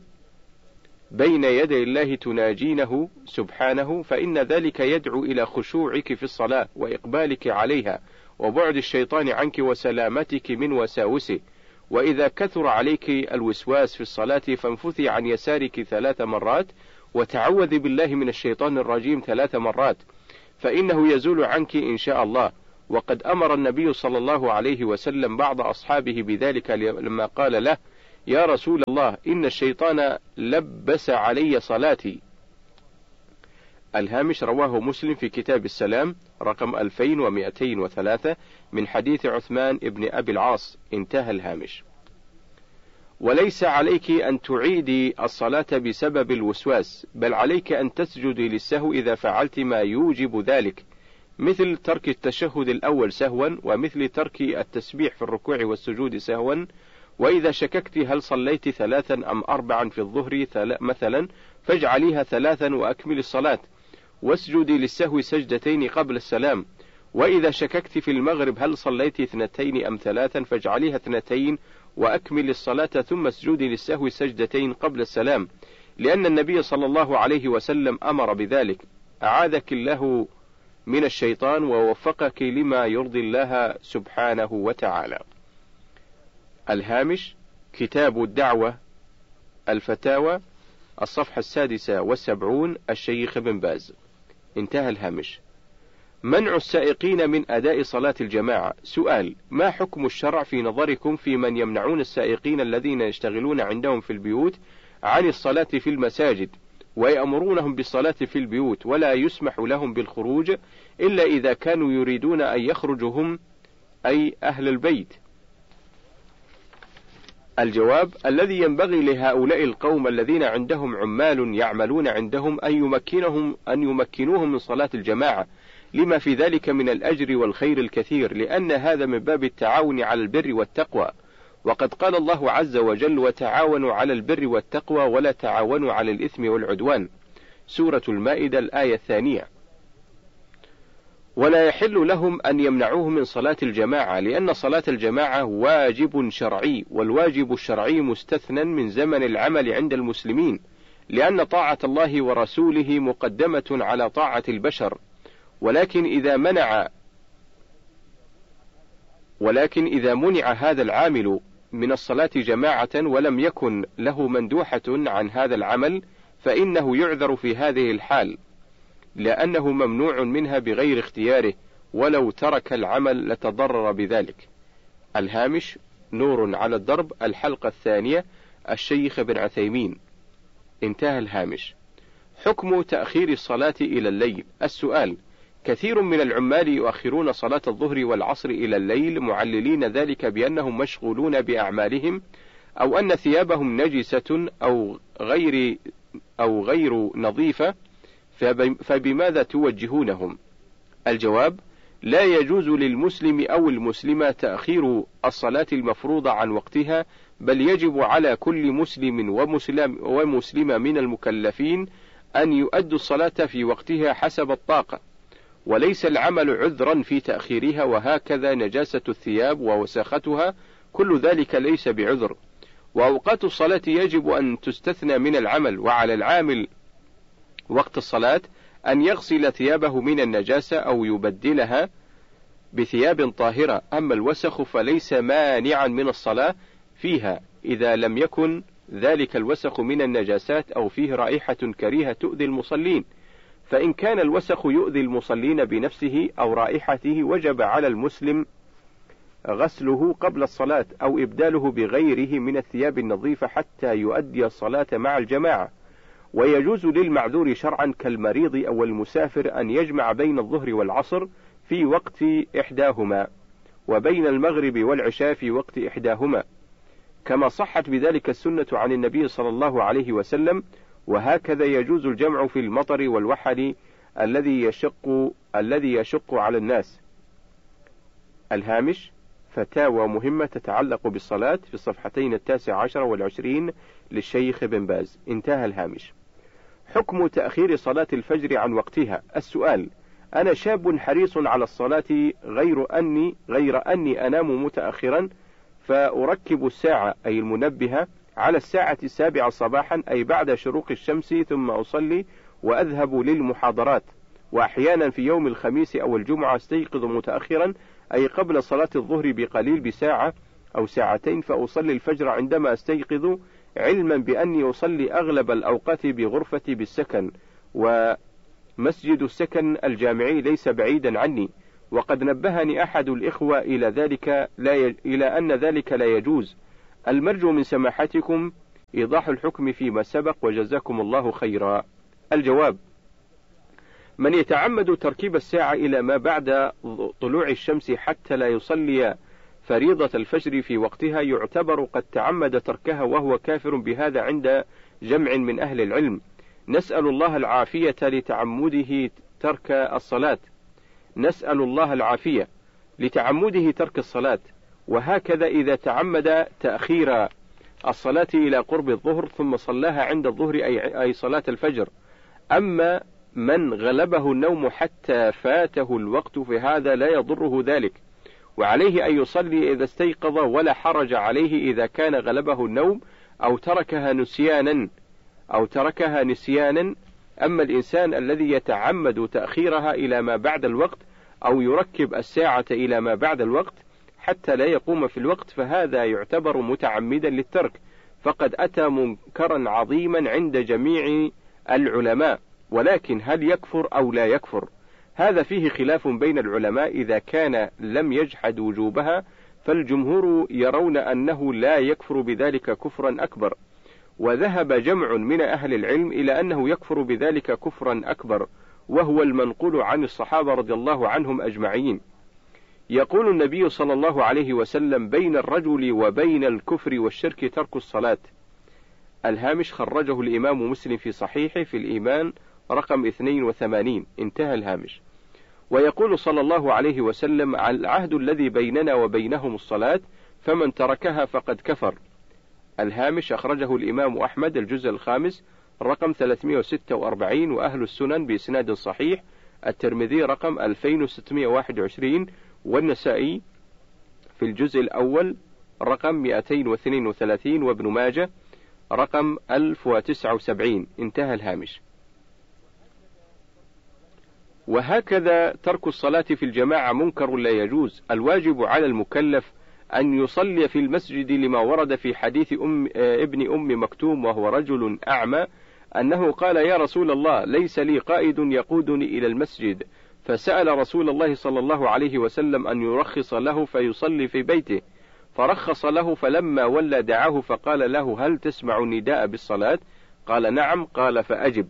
بين يدي الله تناجينه سبحانه، فإن ذلك يدعو إلى خشوعك في الصلاة وإقبالك عليها وبعد الشيطان عنك وسلامتك من وساوسه. وإذا كثر عليك الوسواس في الصلاة فانفثي عن يسارك ثلاث مرات وتعوذ بالله من الشيطان الرجيم ثلاث مرات، فإنه يزول عنك إن شاء الله. وقد أمر النبي صلى الله عليه وسلم بعض أصحابه بذلك لما قال له: يا رسول الله إن الشيطان لبس علي صلاتي. الهامش رواه مسلم في كتاب السلام رقم ألفين ومئتين وثلاثة من حديث عثمان ابن أبي العاص. انتهى الهامش. وليس عليك أن تعيدي الصلاة بسبب الوسواس، بل عليك أن تسجدي للسهو إذا فعلت ما يوجب ذلك، مثل ترك التشهد الأول سهوا، ومثل ترك التسبيح في الركوع والسجود سهوا. وإذا شككت هل صليت ثلاثا أم أربعا في الظهر مثلا فاجعليها ثلاثا وأكمل الصلاة، واسجدي للسهو سجدتين قبل السلام. وإذا شككت في المغرب هل صليت اثنتين أم ثلاثا فاجعليها اثنتين وأكمل الصلاة، ثم اسجدي للسهو سجدتين قبل السلام، لأن النبي صلى الله عليه وسلم أمر بذلك. أعاذك الله من الشيطان ووفقك لما يرضي الله سبحانه وتعالى. الهامش كتاب الدعوة الفتاوى الصفحة السادسة والسبعون الشيخ بن باز. انتهى الهامش. منع السائقين من أداء صلاة الجماعة. سؤال: ما حكم الشرع في نظركم في من يمنعون السائقين الذين يشتغلون عندهم في البيوت عن الصلاة في المساجد، ويأمرونهم بالصلاة في البيوت، ولا يسمح لهم بالخروج إلا إذا كانوا يريدون أن يخرجوا هم أي أهل البيت؟ الجواب: الذي ينبغي لهؤلاء القوم الذين عندهم عمال يعملون عندهم أن يمكنهم أن يمكنوهم من صلاة الجماعة، لما في ذلك من الأجر والخير الكثير، لأن هذا من باب التعاون على البر والتقوى. وقد قال الله عز وجل: وتعاونوا على البر والتقوى ولا تعاونوا على الإثم والعدوان. سورة المائدة الآية الثانية. ولا يحل لهم أن يمنعوه من صلاة الجماعة، لأن صلاة الجماعة واجب شرعي، والواجب الشرعي مستثنى من زمن العمل عند المسلمين، لأن طاعة الله ورسوله مقدمة على طاعة البشر. ولكن إذا منع ولكن إذا منع هذا العامل من الصلاة جماعة ولم يكن له مندوحة عن هذا العمل فإنه يعذر في هذه الحال، لأنه ممنوع منها بغير اختياره، ولو ترك العمل لتضرر بذلك. الهامش نور على الدرب الحلقة الثانية الشيخ بن عثيمين. انتهى الهامش. حكم تأخير الصلاة إلى الليل. السؤال: كثير من العمال يؤخرون صلاة الظهر والعصر إلى الليل معللين ذلك بأنهم مشغولون بأعمالهم، أو أن ثيابهم نجسة أو غير أو غير نظيفة، فبماذا توجهونهم؟ الجواب: لا يجوز للمسلم أو المسلمة تأخير الصلاة المفروضة عن وقتها، بل يجب على كل مسلم ومسلم ومسلمة من المكلفين أن يؤدوا الصلاة في وقتها حسب الطاقة، وليس العمل عذرا في تأخيرها. وهكذا نجاسة الثياب ووساختها كل ذلك ليس بعذر. وأوقات الصلاة يجب أن تستثنى من العمل، وعلى العامل وقت الصلاة أن يغسل ثيابه من النجاسة أو يبدلها بثياب طاهرة. أما الوسخ فليس مانعا من الصلاة فيها إذا لم يكن ذلك الوسخ من النجاسات أو فيه رائحة كريهة تؤذي المصلين. فإن كان الوسخ يؤذي المصلين بنفسه أو رائحته وجب على المسلم غسله قبل الصلاة أو إبداله بغيره من الثياب النظيفة حتى يؤدي الصلاة مع الجماعة. ويجوز للمعذور شرعا كالمريض أو المسافر أن يجمع بين الظهر والعصر في وقت إحداهما، وبين المغرب والعشاء في وقت إحداهما، كما صحت بذلك السنة عن النبي صلى الله عليه وسلم. وهكذا يجوز الجمع في المطر والوحل الذي يشق الذي يشق على الناس. الهامش فتاوى مهمة تتعلق بالصلاة في الصفحتين التاسع عشر والعشرين للشيخ بن باز. انتهى الهامش. حكم تأخير صلاة الفجر عن وقتها. السؤال: أنا شاب حريص على الصلاة غير أني غير أني أنام متأخرا، فأركب الساعة أي المنبهة على الساعة السابعة صباحا أي بعد شروق الشمس، ثم أصلي وأذهب للمحاضرات. وأحيانا في يوم الخميس أو الجمعة استيقظ متأخرا أي قبل صلاة الظهر بقليل بساعة أو ساعتين، فأصلي الفجر عندما استيقظ، علما بأني أصلي أغلب الأوقات بغرفتي بالسكن، ومسجد السكن الجامعي ليس بعيدا عني، وقد نبهني أحد الإخوة إلى ذلك لا ي... إلى أن ذلك لا يجوز. المرجو من سماحتكم إيضاح الحكم فيما سبق، وجزاكم الله خيرا. الجواب: من يتعمد تركيب الساعة إلى ما بعد طلوع الشمس حتى لا يصلي فريضة الفجر في وقتها يعتبر قد تعمد تركها، وهو كافر بهذا عند جمع من أهل العلم. نسأل الله العافية لتعمده ترك الصلاة نسأل الله العافية لتعمده ترك الصلاة. وهكذا إذا تعمد تأخير الصلاة إلى قرب الظهر ثم صلاها عند الظهر أي, أي صلاة الفجر. أما من غلبه النوم حتى فاته الوقت فهذا لا يضره ذلك، وعليه أن يصلي إذا استيقظ، ولا حرج عليه إذا كان غلبه النوم أو تركها نسيانا أو تركها نسيانا. أما الإنسان الذي يتعمد تأخيرها إلى ما بعد الوقت أو يركب الساعة إلى ما بعد الوقت حتى لا يقوم في الوقت فهذا يعتبر متعمدا للترك، فقد أتى منكرا عظيما عند جميع العلماء. ولكن هل يكفر أو لا يكفر؟ هذا فيه خلاف بين العلماء. إذا كان لم يجحد وجوبها فالجمهور يرون أنه لا يكفر بذلك كفرا أكبر، وذهب جمع من أهل العلم إلى أنه يكفر بذلك كفرا أكبر، وهو المنقول عن الصحابة رضي الله عنهم أجمعين. يقول النبي صلى الله عليه وسلم: بين الرجل وبين الكفر والشرك ترك الصلاة. الهامش خرجه الإمام مسلم في صحيحه في الإيمان رقم اثنين وثمانين، انتهى الهامش. ويقول صلى الله عليه وسلم: العهد الذي بيننا وبينهم الصلاة فمن تركها فقد كفر. الهامش أخرجه الإمام أحمد الجزء الخامس رقم ثلاثمائة وستة وأربعين وأهل السنن بإسناد صحيح، الترمذي رقم ألفين وستمائة وواحد وعشرين، والنسائي في الجزء الأول رقم مئتين واثنين وثلاثين، وابن ماجه رقم ألف وتسعة وسبعين، انتهى الهامش. وهكذا ترك الصلاة في الجماعة منكر لا يجوز. الواجب على المكلف أن يصلي في المسجد لما ورد في حديث أم ابن أم مكتوم وهو رجل أعمى أنه قال: يا رسول الله، ليس لي قائد يقودني إلى المسجد، فسأل رسول الله صلى الله عليه وسلم أن يرخص له فيصلي في بيته، فرخص له، فلما ولى دعاه فقال له: هل تسمع النداء بالصلاة؟ قال: نعم. قال: فأجب.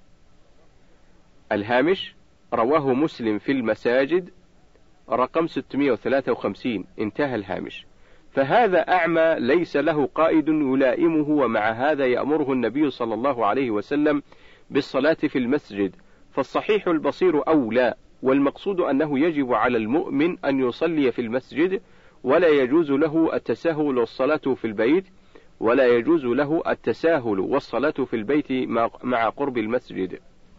الهامش رواه مسلم في المساجد رقم ستمائة وثلاثة وخمسين، انتهى الهامش. فهذا أعمى ليس له قائد يلائمه، ومع هذا يأمره النبي صلى الله عليه وسلم بالصلاة في المسجد، فالصحيح البصير أولى. والمقصود أنه يجب على المؤمن أن يصلي في المسجد، ولا يجوز له التساهل والصلاة في البيت ولا يجوز له التساهل والصلاة في البيت مع قرب المسجد.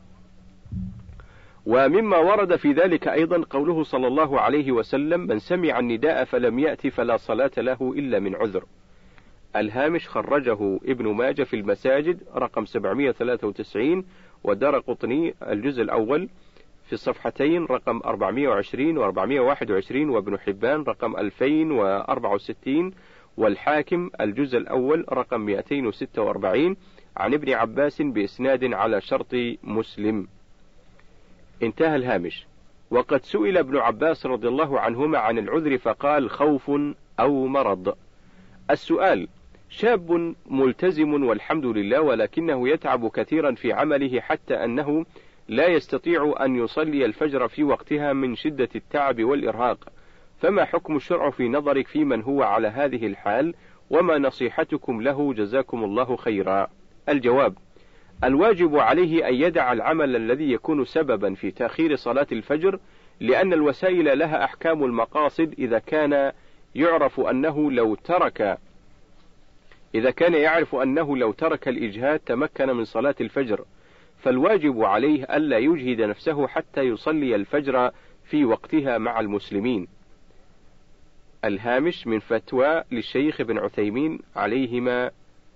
ومما ورد في ذلك أيضا قوله صلى الله عليه وسلم: من سمع النداء فلم يأت فلا صلاة له إلا من عذر. الهامش خرجه ابن ماجه في المساجد رقم سبعمائة وثلاثة وتسعين، ودرقطني الجزء الأول في الصفحتين رقم أربعمائة وعشرين وأربعمائة وواحد وعشرين، وابن حبان رقم ألفين وأربعة وستين، والحاكم الجزء الأول رقم مئتين وستة وأربعين عن ابن عباس بإسناد على شرط مسلم، انتهى الهامش. وقد سئل ابن عباس رضي الله عنهما عن العذر فقال: خوف أو مرض. السؤال: شاب ملتزم والحمد لله، ولكنه يتعب كثيرا في عمله حتى أنه لا يستطيع أن يصلي الفجر في وقتها من شدة التعب والإرهاق، فما حكم الشرع في نظرك في من هو على هذه الحال، وما نصيحتكم له جزاكم الله خيرا؟ الجواب: الواجب عليه أن يدع العمل الذي يكون سببا في تأخير صلاة الفجر، لأن الوسائل لها أحكام المقاصد. إذا كان يعرف أنه لو ترك إذا كان يعرف أنه لو ترك الإجهاد تمكن من صلاة الفجر، فالواجب عليه ألا يجهد نفسه حتى يصلي الفجر في وقتها مع المسلمين. الهامش من فتوى للشيخ ابن عثيمين عليهما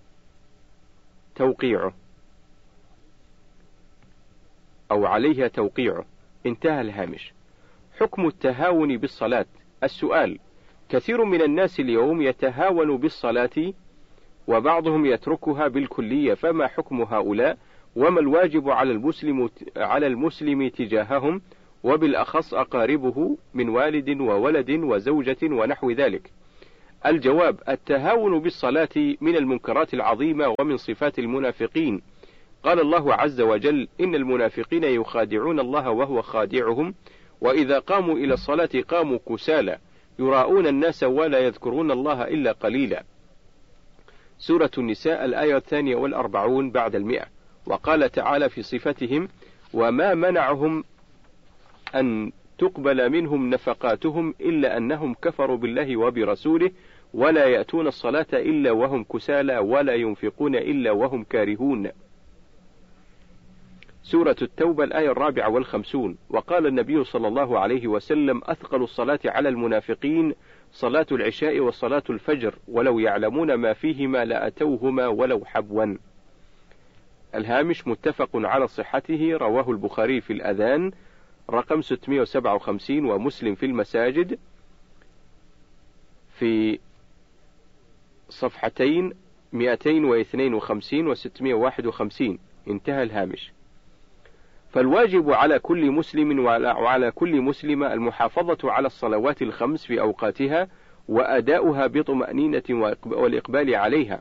توقيعه أو عليها توقيعه، انتهى الهامش. حكم التهاون بالصلاة. السؤال: كثير من الناس اليوم يتهاون بالصلاة وبعضهم يتركها بالكلية، فما حكم هؤلاء؟ وما الواجب على المسلم على المسلم تجاههم؟ وبالأخص أقاربه من والد وولد وزوجة ونحو ذلك. الجواب: التهاون بالصلاة من المنكرات العظيمة ومن صفات المنافقين. قال الله عز وجل: إن المنافقين يخادعون الله وهو خادعهم وإذا قاموا إلى الصلاة قاموا كسالى يراءون الناس ولا يذكرون الله إلا قليلا. سورة النساء الآية الثانية والأربعون بعد المئة. وقال تعالى في صفتهم: وما منعهم أن تقبل منهم نفقاتهم إلا أنهم كفروا بالله وبرسوله ولا يأتون الصلاة إلا وهم كسالى ولا ينفقون إلا وهم كارهون. سورة التوبة الآية الرابعة والخمسون. وقال النبي صلى الله عليه وسلم: أثقل الصلاة على المنافقين صلاة العشاء وصلاة الفجر ولو يعلمون ما فيهما لأتوهما ولو حبوا. الهامش متفق على صحته، رواه البخاري في الأذان رقم ستمائة وسبعة وخمسين ومسلم في المساجد في صفحتين مئتين واثنين وخمسين وستمائة وواحد وخمسين. انتهى الهامش. فالواجب على كل مسلم وعلى كل مسلمة المحافظة على الصلوات الخمس في أوقاتها وأداؤها بطمأنينة والإقبال عليها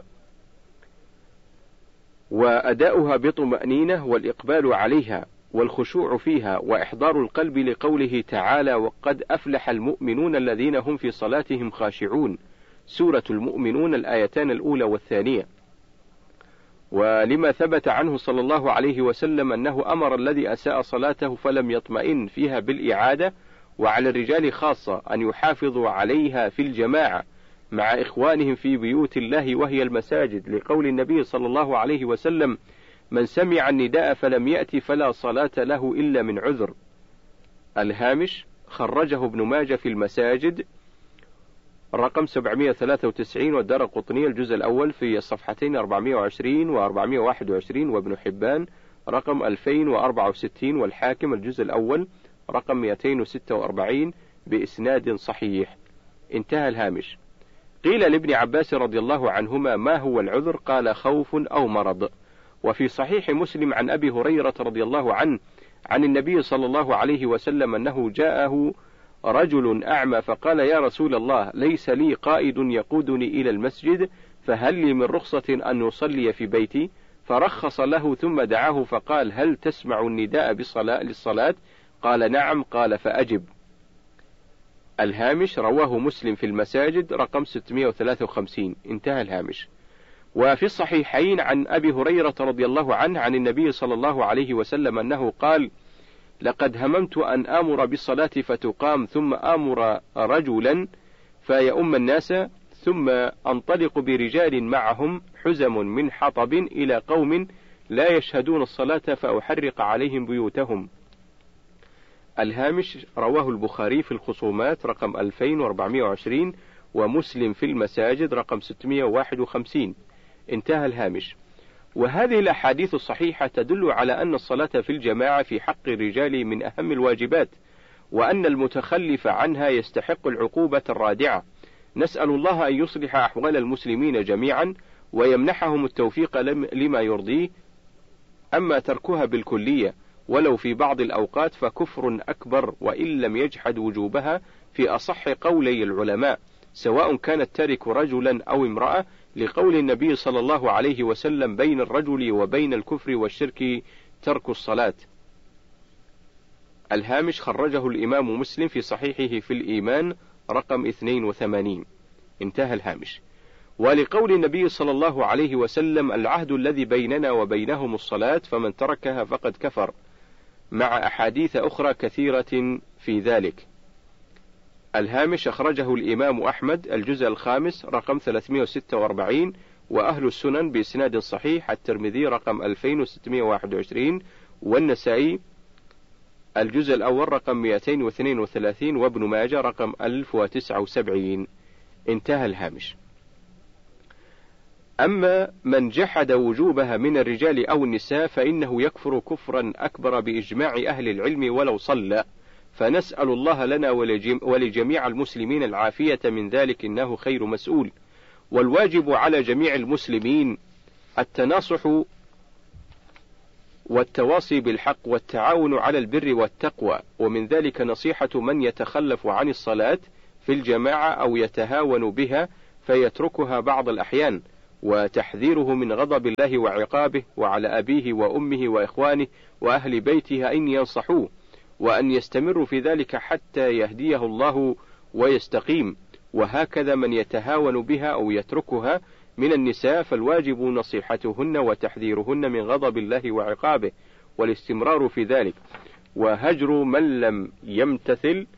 وأداؤها بطمأنينة والإقبال عليها والخشوع فيها وإحضار القلب لقوله تعالى: وقد أفلح المؤمنون الذين هم في صلاتهم خاشعون. سورة المؤمنون الآيتان الأولى والثانية. ولما ثبت عنه صلى الله عليه وسلم أنه أمر الذي أساء صلاته فلم يطمئن فيها بالإعادة، وعلى الرجال خاصة أن يحافظوا عليها في الجماعة مع إخوانهم في بيوت الله وهي المساجد، لقول النبي صلى الله عليه وسلم: من سمع النداء فلم يأتي فلا صلاة له إلا من عذر. الهامش خرجه ابن ماجه في المساجد رقم سبعمائة وثلاثة وتسعين والدارقطني الجزء الأول في الصفحتين أربعمائة وعشرين وأربعمائة وواحد وعشرين، وابن حبان رقم ألفين وأربعة وستين، والحاكم الجزء الأول رقم مئتين وستة وأربعين بإسناد صحيح. انتهى الهامش. قيل لابن عباس رضي الله عنهما: ما هو العذر؟ قال: خوف أو مرض. وفي صحيح مسلم عن أبي هريرة رضي الله عنه عن النبي صلى الله عليه وسلم أنه جاءه رجل أعمى فقال: يا رسول الله، ليس لي قائد يقودني إلى المسجد، فهل لي من رخصة أن يصلي في بيتي؟ فرخص له ثم دعاه فقال: هل تسمع النداء بالصلاة للصلاة؟ قال: نعم. قال: فأجب. الهامش رواه مسلم في المساجد رقم ستمائة وثلاثة وخمسين. انتهى الهامش. وفي الصحيحين عن أبي هريرة رضي الله عنه عن النبي صلى الله عليه وسلم أنه قال: لقد هممت أن آمر بالصلاة فتقام ثم آمر رجلا فيؤم الناس ثم أنطلق برجال معهم حزم من حطب إلى قوم لا يشهدون الصلاة فأحرق عليهم بيوتهم. الهامش رواه البخاري في الخصومات رقم ألفين وأربعمائة وعشرين ومسلم في المساجد رقم ستمائة وواحد وخمسين. انتهى الهامش. وهذه الأحاديث الصحيحة تدل على أن الصلاة في الجماعة في حق الرجال من أهم الواجبات، وأن المتخلف عنها يستحق العقوبة الرادعة. نسأل الله أن يصلح أحوال المسلمين جميعا ويمنحهم التوفيق لما يرضيه. أما تركها بالكلية ولو في بعض الأوقات فكفر أكبر، وإن لم يجحد وجوبها في أصح قولي العلماء، سواء كان التارك رجلا أو امرأة، لقول النبي صلى الله عليه وسلم: بين الرجل وبين الكفر والشرك ترك الصلاة. الهامش خرجه الإمام مسلم في صحيحه في الإيمان رقم اثنين وثمانين. انتهى الهامش. ولقول النبي صلى الله عليه وسلم: العهد الذي بيننا وبينهم الصلاة فمن تركها فقد كفر، مع أحاديث أخرى كثيرة في ذلك. الهامش أخرجه الإمام أحمد الجزء الخامس رقم ثلاثمائة وستة وأربعين وأهل السنن بإسناد صحيح، الترمذي رقم ألفين وستمائة وواحد وعشرين والنسائي الجزء الأول رقم مئتين واثنين وثلاثين وابن ماجه رقم ألف وتسعة وسبعين. انتهى الهامش. أما من جحد وجوبها من الرجال أو النساء فإنه يكفر كفرا أكبر بإجماع أهل العلم ولو صلى، فنسأل الله لنا ولجميع المسلمين العافية من ذلك، إنه خير مسؤول. والواجب على جميع المسلمين التناصح والتواصي بالحق والتعاون على البر والتقوى، ومن ذلك نصيحة من يتخلف عن الصلاة في الجماعة أو يتهاون بها فيتركها بعض الأحيان، وتحذيره من غضب الله وعقابه، وعلى أبيه وأمه وإخوانه وأهل بيته أن ينصحوه، وأن يستمروا في ذلك حتى يهديه الله ويستقيم. وهكذا من يتهاون بها أو يتركها من النساء فالواجب نصيحتهن وتحذيرهن من غضب الله وعقابه والاستمرار في ذلك، وهجر من لم يمتثل،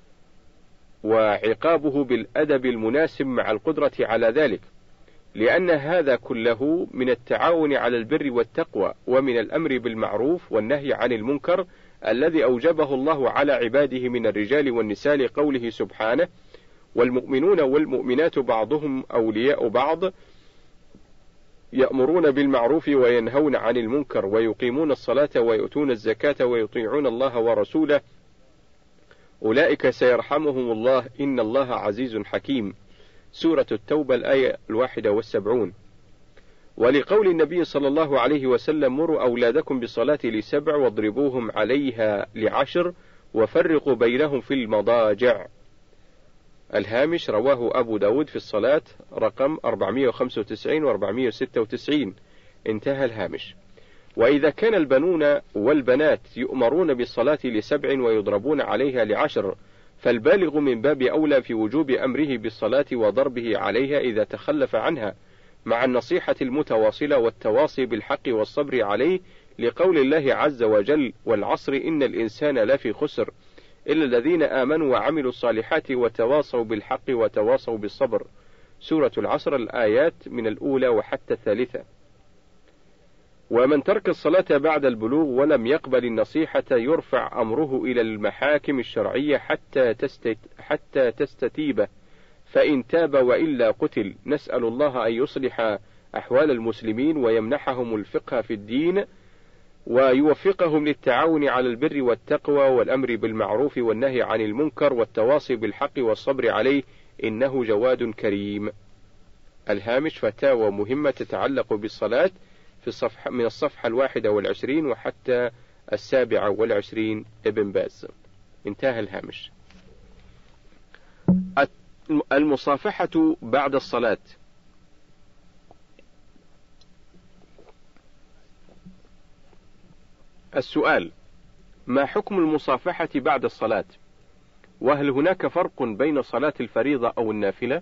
وعقابه بالأدب المناسب مع القدرة على ذلك، لأن هذا كله من التعاون على البر والتقوى، ومن الأمر بالمعروف والنهي عن المنكر الذي أوجبه الله على عباده من الرجال والنساء، لقوله سبحانه: والمؤمنون والمؤمنات بعضهم أولياء بعض يأمرون بالمعروف وينهون عن المنكر ويقيمون الصلاة ويؤتون الزكاة ويطيعون الله ورسوله أولئك سيرحمهم الله إن الله عزيز حكيم. سورة التوبة الآية الواحدة والسبعون. ولقول النبي صلى الله عليه وسلم: مروا أولادكم بالصلاة لسبع واضربوهم عليها لعشر وفرقوا بينهم في المضاجع. الهامش: رواه أبو داود في الصلاة رقم أربعمائة وخمسة وتسعين وأربعمائة وستة وتسعين. انتهى الهامش. وإذا كان البنون والبنات يؤمرون بالصلاة لسبع ويضربون عليها لعشر، فالبالغ من باب أولى في وجوب أمره بالصلاة وضربه عليها إذا تخلف عنها، مع النصيحة المتواصلة والتواصي بالحق والصبر عليه، لقول الله عز وجل: والعصر إن الإنسان لفي خسر إلا الذين آمنوا وعملوا الصالحات وتواصوا بالحق وتواصوا بالصبر. سورة العصر الآيات من الأولى وحتى الثالثة. ومن ترك الصلاة بعد البلوغ ولم يقبل النصيحة يرفع أمره إلى المحاكم الشرعية حتى تستت حتى تستتيب، فإن تاب وإلا قتل. نسأل الله أن يصلح أحوال المسلمين ويمنحهم الفقه في الدين، ويوفقهم للتعاون على البر والتقوى والأمر بالمعروف والنهي عن المنكر والتواصي بالحق والصبر عليه، إنه جواد كريم. الهامش: فتاوى مهمة تتعلق بالصلاة في الصفحة من الصفحة الواحدة والعشرين وحتى السابعة والعشرين، ابن باز. انتهى الهامش. المصافحة بعد الصلاة. السؤال: ما حكم المصافحة بعد الصلاة؟ وهل هناك فرق بين صلاة الفريضة أو النافلة؟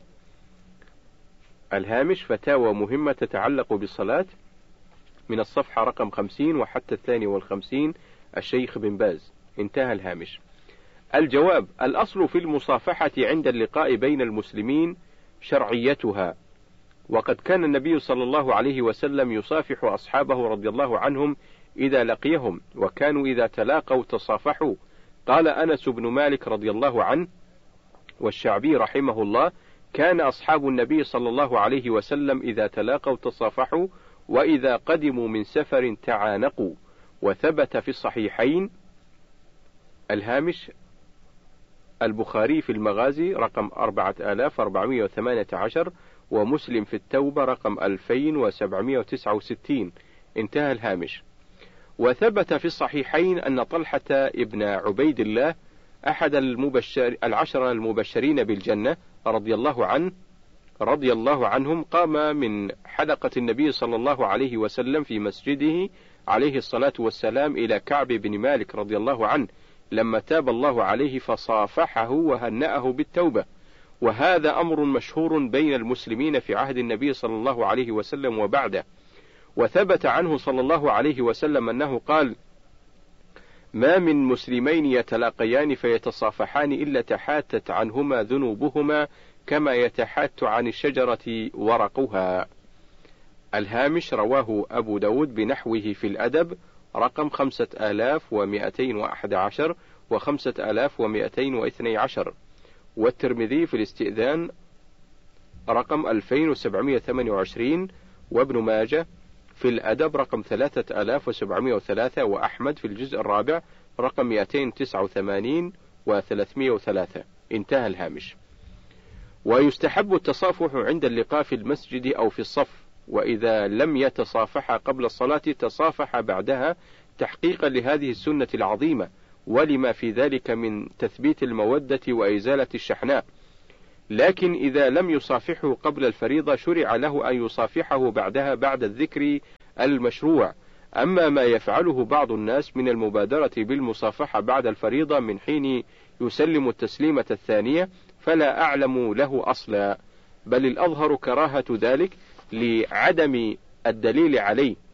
الهامش: فتاوى مهمة تتعلق بالصلاة من الصفحة رقم خمسين وحتى الثاني والخمسين، الشيخ بن باز. انتهى الهامش. الجواب: الأصل في المصافحة عند اللقاء بين المسلمين شرعيتها، وقد كان النبي صلى الله عليه وسلم يصافح أصحابه رضي الله عنهم إذا لقيهم، وكانوا إذا تلاقوا تصافحوا. قال أنس بن مالك رضي الله عنه والشعبي رحمه الله: كان أصحاب النبي صلى الله عليه وسلم إذا تلاقوا تصافحوا، وإذا قدموا من سفر تعانقوا. وثبت في الصحيحين. الهامش: البخاري في المغازي رقم أربعة آلاف وأربعمائة وثمانية عشر، ومسلم في التوبة رقم ألفين وسبعمائة وتسعة وستين. انتهى الهامش. وثبت في الصحيحين أن طلحة ابن عبيد الله أحد المبشر العشرة المبشرين بالجنة رضي الله عنه رضي الله عنهم قام من حلقة النبي صلى الله عليه وسلم في مسجده عليه الصلاة والسلام إلى كعب بن مالك رضي الله عنه لما تاب الله عليه، فصافحه وهنأه بالتوبة. وهذا أمر مشهور بين المسلمين في عهد النبي صلى الله عليه وسلم وبعده. وثبت عنه صلى الله عليه وسلم أنه قال: ما من مسلمين يتلاقيان فيتصافحان إلا تحاتت عنهما ذنوبهما كما يتحات عن الشجرة ورقها. الهامش: رواه أبو داود بنحوه في الأدب رقم خمسة آلاف ومائتين وأحد عشر وخمسة آلاف ومائتين واثني عشر، والترمذي في الاستئذان رقم ألفين وسبعمائة وثمانية وعشرين، وابن ماجه في الأدب رقم ثلاثة آلاف وسبعمائة وثلاثة، وأحمد في الجزء الرابع رقم مائتين وتسعة وثمانين وثلاثمائة وثلاثة. انتهى الهامش. ويستحب التصافح عند اللقاء في المسجد أو في الصف، وإذا لم يتصافحا قبل الصلاة تصافحا بعدها تحقيقا لهذه السنة العظيمة، ولما في ذلك من تثبيت المودة وإزالة الشحناء. لكن إذا لم يصافحه قبل الفريضة شرع له أن يصافحه بعدها بعد الذكر المشروع. أما ما يفعله بعض الناس من المبادرة بالمصافحة بعد الفريضة من حين يسلم التسليمة الثانية فلا أعلم له أصلا، بل الأظهر كراهة ذلك لعدم الدليل عليه،